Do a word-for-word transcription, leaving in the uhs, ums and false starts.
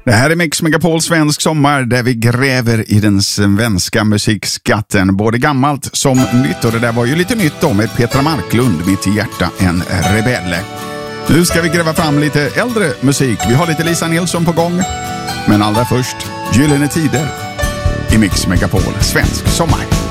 Det här är Mix Megapol Svensk sommar där vi gräver i den svenska musikskatten. Både gammalt som nytt, och det där var ju lite nytt då med Petra Marklund, Mitt hjärta en rebell. Nu ska vi gräva fram lite äldre musik. Vi har lite Lisa Nilsson på gång. Men allra först, Gyllene tider i Mix Megapol Svensk sommar.